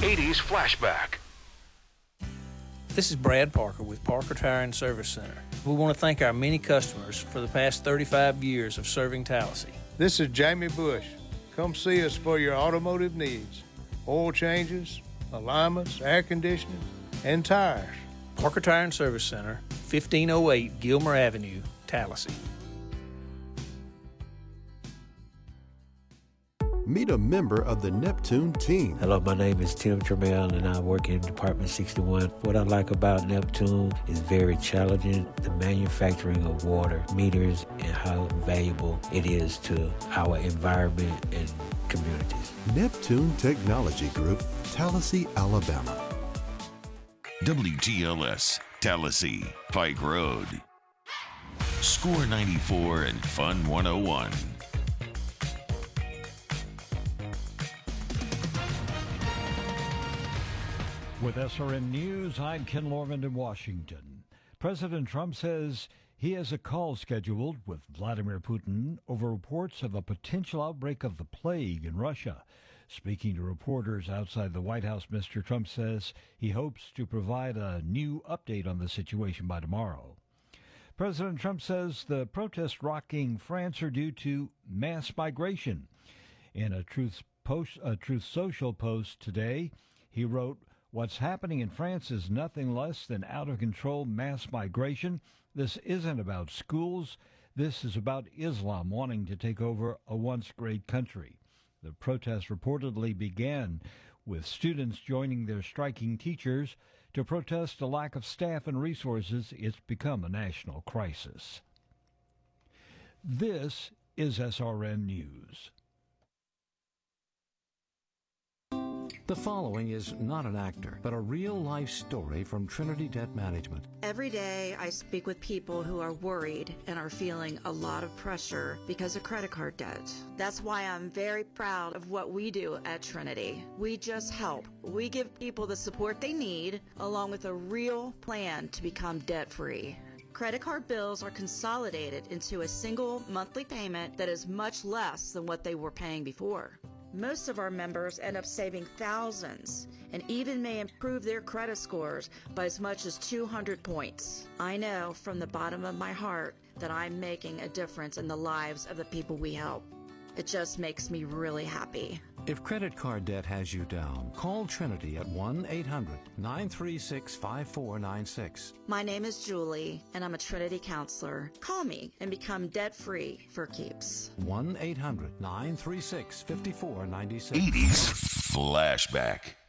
80s Flashback. This is Brad Parker with Parker Tire and Service Center. We want to thank our many customers for the past 35 years of serving Tallahassee. This is Jamie Bush. Come see us for your automotive needs. Oil changes, alignments, air conditioning, and tires. Parker Tire and Service Center, 1508 Gilmer Avenue, Tallahassee. Meet a member of the Neptune team. Hello, my name is Tim Trammell, and I work in Department 61. What I like about Neptune is very challenging, the manufacturing of water meters and how valuable it is to our environment and communities. Neptune Technology Group, Tallahassee, Alabama. WTLS, Tallahassee, Pike Road. Score 94 and Fun 101. With SRN News, I'm Ken Lorman in Washington. President Trump says he has a call scheduled with Vladimir Putin over reports of a potential outbreak of the plague in Russia. Speaking to reporters outside the White House, Mr. Trump says he hopes to provide a new update on the situation by tomorrow. President Trump says the protests rocking France are due to mass migration. In a Truth Social post today, he wrote, "What's happening in France is nothing less than out-of-control mass migration. This isn't about schools. This is about Islam wanting to take over a once great country." The protests reportedly began with students joining their striking teachers to protest a lack of staff and resources. It's become a national crisis. This is SRN News. The following is not an actor, but a real-life story from Trinity Debt Management. Every day I speak with people who are worried and are feeling a lot of pressure because of credit card debt. That's why I'm very proud of what we do at Trinity. We just help. We give people the support they need, along with a real plan to become debt-free. Credit card bills are consolidated into a single monthly payment that is much less than what they were paying before. Most of our members end up saving thousands and even may improve their credit scores by as much as 200 points. I know from the bottom of my heart that I'm making a difference in the lives of the people we help. It just makes me really happy. If credit card debt has you down, call Trinity at 1-800-936-5496. My name is Julie, and I'm a Trinity counselor. Call me and become debt-free for keeps. 1-800-936-5496. 80s Flashback.